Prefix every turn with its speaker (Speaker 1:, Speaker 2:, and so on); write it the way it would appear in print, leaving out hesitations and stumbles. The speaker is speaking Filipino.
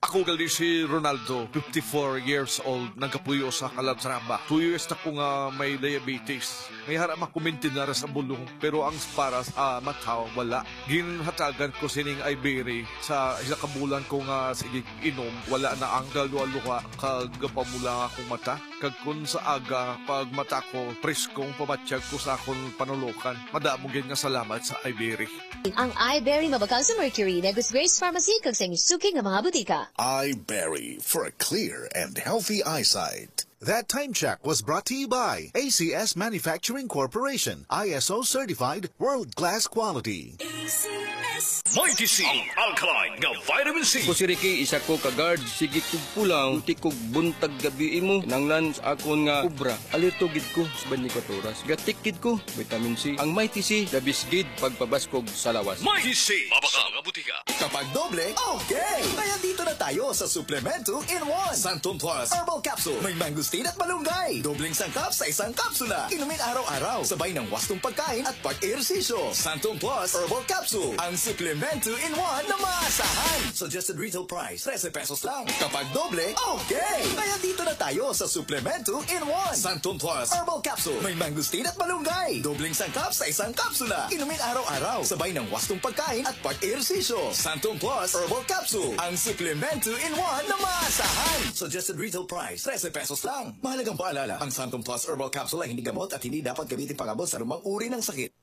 Speaker 1: Ako gali si Ronaldo, 54 years old, nagkapuyo sa Calatrava. 2 years na ko nga may diabetes. May harap makumintinara sa bulong, pero ang para sa mataw, wala. Ginhatagan ko sining Ibery sa isa kabulan ko nga sige inom, wala na ang dalwa-luha kagapamula akong mata. Kag kun sa aga, pag mata ko, preskong pamatsyag ko sa akong panulukan. Madamong nga salamat sa Ibery.
Speaker 2: Ang iBerry mabakal sa Mercury, Negus Grace Pharmacy, kag sa suking ng mga butika.
Speaker 3: iBerry for a clear and healthy eyesight. That time check was brought to you by ACS Manufacturing Corporation, ISO certified world-class quality.
Speaker 4: Mighty C, alkaline nga vitamin C.
Speaker 5: Ko si Ricky, isa ko ka-guard, sige kog pulang, uti kog buntag gabi mo, nanglan sa akon nga kubra. Alito gid ko sa 24 oras. Gatik gid ko, vitamin C. Ang Mighty C, dabis gid pagpabaskog sa lawas.
Speaker 4: Mighty C, mabakal nga butika.
Speaker 3: Kapag doble, okay! Kaya dito na tayo sa Suplemento in 1. Santon Plus Herbal Capsule. May mangustin at malunggay. Dobling sangkap sa isang kapsula. Inumin araw-araw. Sabay ng wastong pagkain at pag-ehersisyo. Santon Plus Herbal Capsule. Ang Suplemento in 1 na maasahan. Suggested retail price, 13 pesos lang. Kapag doble, okay! Kaya dito na tayo sa Suplemento in 1. Santon Plus Herbal Capsule. May mangustin at malunggay. Dobling sangkap sa isang kapsula. Inumin araw-araw. Sabay ng wastong pagkain at pag-ehersisyo. Santon Plus Herbal Capsule. Ang Suplemento in 1 na maasahan. Suggested retail price, 13 pesos lang. Mahalagang paalala, ang Santon Plus Herbal Capsule ay hindi gamot at hindi dapat gamitin pangabot sa lumang uri ng sakit.